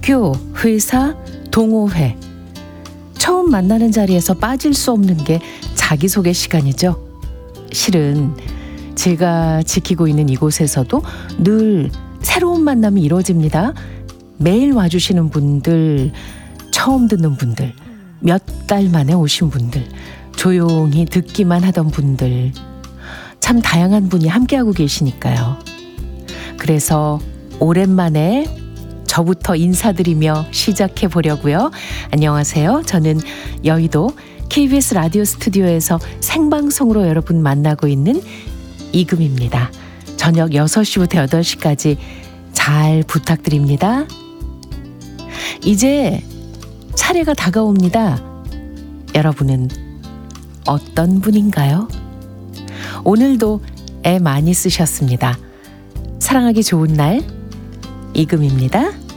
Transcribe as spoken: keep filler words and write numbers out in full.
학교, 회사, 동호회. 처음 만나는 자리에서 빠질 수 없는 게 자기소개 시간이죠. 실은 제가 지키고 있는 이곳에서도 늘 새로운 만남이 이루어집니다. 매일 와주시는 분들, 처음 듣는 분들, 몇 달 만에 오신 분들, 조용히 듣기만 하던 분들, 참 다양한 분이 함께하고 계시니까요. 그래서 오랜만에 저부터 인사드리며 시작해 보려고요. 안녕하세요. 저는 여의도 케이비에스 라디오 스튜디오에서 생방송으로 여러분 만나고 있는 이금입니다. 저녁 여섯 시부터 여덟 시까지 잘 부탁드립니다. 이제 차례가 다가옵니다. 여러분은 어떤 분인가요? 오늘도 애 많이 쓰셨습니다. 사랑하기 좋은 날, 이금입니다.